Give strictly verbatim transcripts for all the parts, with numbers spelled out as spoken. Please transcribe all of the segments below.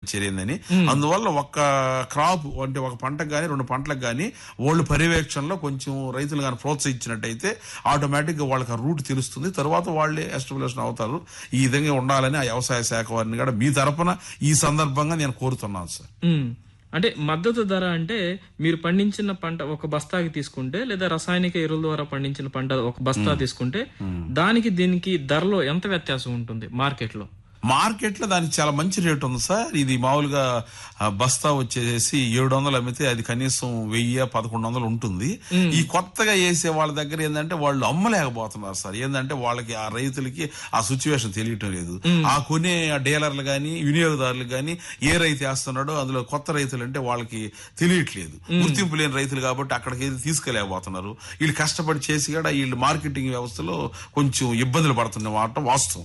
జరిగిందని. అందువల్ల ఒక్క క్రాప్ అంటే ఒక పంటకు గానీ రెండు పంటలకు గానీ వాళ్ళు పర్యవేక్షణలో కొంచెం రైతులు గానీ ప్రోత్సహించినట్టయితే ఆటోమేటిక్ గా వాళ్ళకి ఆ రూట్ తెలుస్తుంది. తర్వాత వాళ్ళే ఎస్టాబ్లిషన్ అవుతారు. ఈ విధంగా ఉండాలని ఆ వ్యవసాయ శాఖ వారిని కూడా మీ తరపున ఈ సందర్భంగా నేను కోరుతున్నాను సార్. అంటే మద్దతు ధర అంటే మీరు పండించిన పంట ఒక బస్తాకి తీసుకుంటే లేదా రసాయనిక ఎరువుల ద్వారా పండించిన పంట ఒక బస్తా తీసుకుంటే దానికి దీనికి ధరలో ఎంత వ్యత్యాసం ఉంటుంది మార్కెట్ లో? మార్కెట్ లో దానికి చాలా మంచి రేట్ ఉంది సార్. ఇది మామూలుగా బస్తా వచ్చేసి ఏడు వందలు అమ్మితే అది కనీసం వెయ్యి పదకొండు వందలు ఉంటుంది. ఈ కొత్తగా వేసే వాళ్ళ దగ్గర ఏంటంటే వాళ్ళు అమ్మలేకపోతున్నారు సార్. ఏంటంటే వాళ్ళకి ఆ రైతులకి ఆ సిచ్యువేషన్ తెలియటం లేదు. ఆ కొనే డీలర్లు గానీ వినియోగదారులు గానీ ఏ రైతు వేస్తున్నాడో అందులో కొత్త రైతులు అంటే వాళ్ళకి తెలియట్లేదు. గుర్తింపు లేని రైతులు కాబట్టి అక్కడికి తీసుకెళ్లేకపోతున్నారు. వీళ్ళు కష్టపడి చేసి కూడా వీళ్ళు మార్కెటింగ్ వ్యవస్థలో కొంచెం ఇబ్బందులు పడుతున్న మాట వాస్తవం.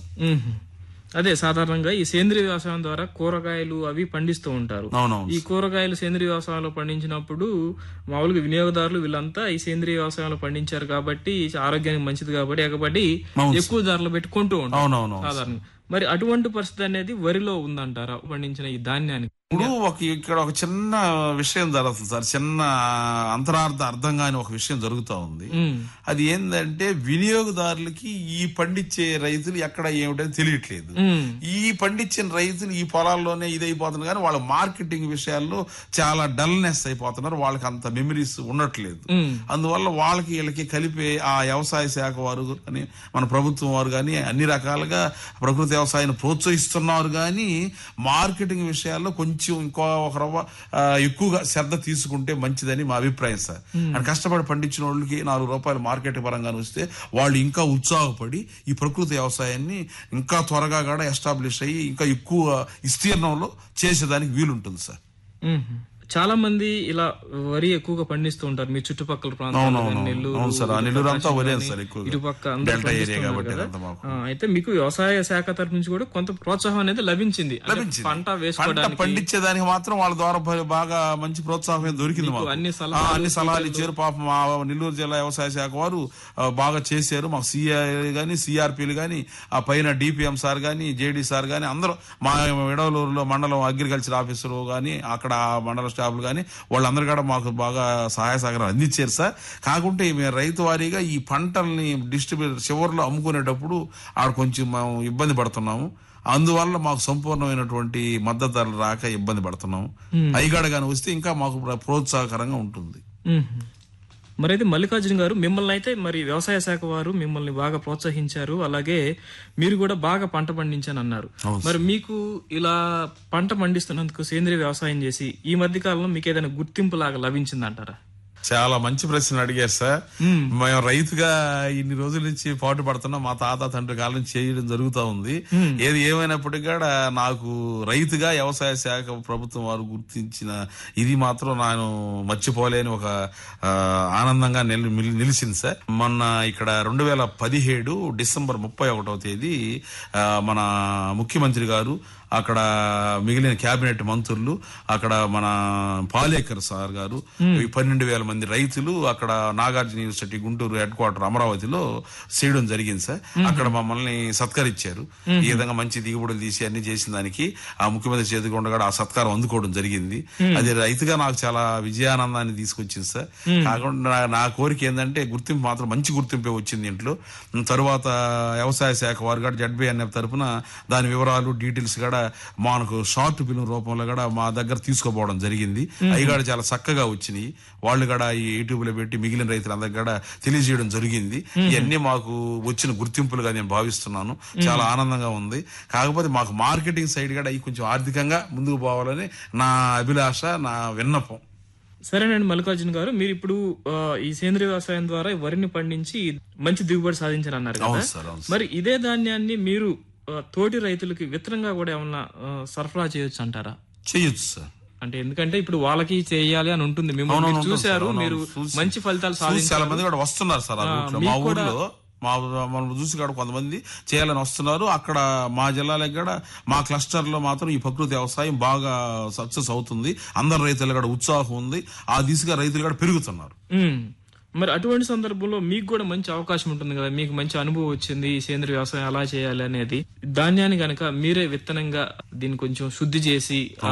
అదే సాధారణంగా ఈ సేంద్రియ వ్యవసాయం ద్వారా కూరగాయలు అవి పండిస్తూ ఉంటారు. ఈ కూరగాయలు సేంద్రియ వ్యవసాయంలో పండించినప్పుడు మామూలుగా వినియోగదారులు వీళ్ళంతా ఈ సేంద్రియ వ్యవసాయంలో పండించారు కాబట్టి ఆరోగ్యానికి మంచిది కాబట్టి కాబట్టి ఎక్కువ ధరలు పెట్టి కొంటూ ఉంటారు సాధారణంగా. మరి అటువంటి పరిస్థితి అనేది వరిలో ఉందంటారా పండించిన ఈ ధాన్యానికి? ఇప్పుడు ఒక ఇక్కడ ఒక చిన్న విషయం జరుగుతుంది సార్. చిన్న అంతరార్థ అర్థం కాని ఒక విషయం జరుగుతూ ఉంది. అది ఏంటంటే వినియోగదారులకి ఈ పండించే రైతులు ఎక్కడ ఏమిటని తెలియట్లేదు. ఈ పండించిన రైతులు ఈ పొలాల్లోనే ఇదైపోతున్నారు కానీ వాళ్ళ మార్కెటింగ్ విషయాల్లో చాలా డల్నెస్ అయిపోతున్నారు. వాళ్ళకి అంత మెమరీస్ ఉండట్లేదు. అందువల్ల వాళ్ళకి వీళ్ళకి కలిపే ఆ వ్యవసాయ శాఖ వారు కానీ మన ప్రభుత్వం వారు కానీ అన్ని రకాలుగా ప్రకృతి వ్యవసాయాన్ని ప్రోత్సహిస్తున్నారు కానీ మార్కెటింగ్ విషయాల్లో కొంచెం ఇంకో ఒక రవ్వ ఎక్కువగా శ్రద్ధ తీసుకుంటే మంచిదని మా అభిప్రాయం సార్. అండ్ కష్టపడి పండించిన వాళ్ళకి నాలుగు రూపాయలు మార్కెట్ పరంగా వస్తే వాళ్ళు ఇంకా ఉత్సాహపడి ఈ ప్రకృతి వ్యవసాయాన్ని ఇంకా త్వరగా కూడా ఎస్టాబ్లిష్ అయ్యి ఇంకా ఎక్కువ విస్తీర్ణంలో చేసేదానికి వీలుంటుంది సార్. చాలా మంది ఇలా వరి ఎక్కువగా పండిస్తూ ఉంటారు మీ చుట్టుపక్కల ప్రాంతాల్లో. అయితే మీకు వ్యవసాయ శాఖ తరఫు నుంచి కూడా కొంత ప్రోత్సాహం అనేది లభించింది. పంట వేసుకోవడానికి పండించేదానికి మాత్రం వాళ్ళ ద్వారా బాగా మంచి ప్రోత్సాహం దొరికింది. అన్ని అన్ని సలహాలు ఇచ్చారు. పాపం మా నెల్లూరు జిల్లా వ్యవసాయ శాఖ వారు బాగా చేశారు. మాకు సిఐ గానీ సిఆర్పీలు గానీ ఆ పైన డిపిఎం సార్ గానీ జేడీ సార్ గానీ అందరూ మా విడవలూరులో మండలం అగ్రికల్చర్ ఆఫీసర్ గానీ అక్కడ మండల స్టాఫ్లు కానీ వాళ్ళందరూ కూడా మాకు బాగా సహాయ సహకారం అందించారు సార్. కాకుంటే మేము రైతు వారీగా ఈ పంటల్ని డిస్ట్రిబ్యూటర్ చివరిలో అమ్ముకునేటప్పుడు ఆడ కొంచెం మేము ఇబ్బంది పడుతున్నాము. అందువల్ల మాకు సంపూర్ణమైనటువంటి మద్దతు ధరలు రాక ఇబ్బంది పడుతున్నాము. అయిగాడ కానీ వస్తే ఇంకా మాకు ప్రోత్సాహకరంగా ఉంటుంది. మరైతే మల్లికార్జున గారు, మిమ్మల్ని అయితే మరి వ్యవసాయ శాఖ వారు మిమ్మల్ని బాగా ప్రోత్సహించారు. అలాగే మీరు కూడా బాగా పంట పండించని అన్నారు. మరి మీకు ఇలా పంట పండిస్తున్నందుకు సేంద్రియ వ్యవసాయం చేసి ఈ మధ్య కాలంలో మీకు ఏదైనా గుర్తింపు లాగా లభించిందంటారా? చాలా మంచి ప్రశ్న అడిగారు సార్. మేము రైతుగా ఇన్ని రోజుల నుంచి పాటు పడుతున్నాం. మా తాత తండ్రి కాలం నుంచి చేయడం జరుగుతూ ఉంది. ఏది ఏమైనప్పటికీ కూడా నాకు రైతుగా వ్యవసాయ శాఖ ప్రభుత్వం వారు గుర్తించిన ఇది మాత్రం నేను మర్చిపోలేని ఒక ఆనందంగా నిలిచింది సార్. మొన్న ఇక్కడ రెండు వేల పదిహేడు డిసెంబర్ ముప్పై ఒకటవ తేదీ మన ముఖ్యమంత్రి గారు అక్కడ మిగిలిన కేబినెట్ మంత్రులు అక్కడ మన పాలేకర్ సార్ గారు పన్నెండు వేల మంది రైతులు అక్కడ Nagarjuna university Guntur head quarter అమరావతిలో చేయడం జరిగింది సార్. అక్కడ మమ్మల్ని సత్కరించారు. ఈ విధంగా మంచి దిగుబడులు తీసి అన్ని చేసిన దానికి ఆ ముఖ్యమంత్రి చేతికి ఉండగా ఆ సత్కారం అందుకోవడం జరిగింది. అది రైతుగా నాకు చాలా విజయానందాన్ని తీసుకొచ్చింది సార్. కాకుండా నా కోరిక ఏంటంటే గుర్తింపు మాత్రం మంచి గుర్తింపే వచ్చింది ఇంట్లో. తరువాత వ్యవసాయ శాఖ వారు కూడా జడ్బీఎన్ఎఫ్ తరఫున దాని వివరాలు డీటెయిల్స్ కూడా మనకు షార్ట్ ఫిల్మ్ రూపంలో కూడా మా దగ్గర తీసుకోపోవడం జరిగింది. అవి కూడా చాలా చక్కగా వచ్చినాయి. వాళ్ళు కూడా ఈ యూట్యూబ్ లో పెట్టి మిగిలిన రైతులందరికీ కూడా తెలియజేయడం జరిగింది. ఇవన్నీ మాకు వచ్చిన గుర్తింపులుగా నేను భావిస్తున్నాను. చాలా ఆనందంగా ఉంది. కాకపోతే మాకు మార్కెటింగ్ సైడ్ కూడా అవి కొంచెం ఆర్థికంగా ముందుకు పోవాలని నా అభిలాష, నా విన్నపం. సరేనండి మల్లికార్జున గారు, మీరు ఇప్పుడు ఈ సేంద్రియ వ్యవసాయం ద్వారా వరిని పండించి మంచి దిగుబడి సాధించారన్నారు కదా. మరి ఇదే ధాన్యాన్ని మీరు తోటి రైతులకి విత్తనంగా కూడా ఏమన్నా సరఫరా చేయొచ్చు అంటారా? చేయొచ్చు సార్. అంటే ఎందుకంటే ఇప్పుడు వాళ్ళకి చేయాలి అని ఉంటుంది. మిమ్మల్ని చూశారు, మీరు మంచి ఫలితాలు సాధించారు. చాలా మంది కూడా వస్తున్నారు సార్. మా ఊర్లో మా మనం చూసి కూడా కొంతమంది చేయాలని వస్తున్నారు. అక్కడ మా జిల్లాలో కూడా మా క్లస్టర్ లో మాత్రం ఈ ప్రకృతి వ్యవసాయం బాగా సక్సెస్ అవుతుంది. అందరు రైతులు కూడా ఉత్సాహం ఉంది. ఆ దిశగా రైతులు కూడా పెరుగుతున్నారు. మరి అటువంటి సందర్భంలో మీకు కూడా మంచి అవకాశం ఉంటుంది కదా. మీకు మంచి అనుభవం వచ్చింది ఈ సేంద్రియ వ్యవసాయం ఎలా చేయాలి అనేది. ధాన్యాన్ని గనక మీరే విత్తనంగా దీన్ని కొంచెం శుద్ధి చేసి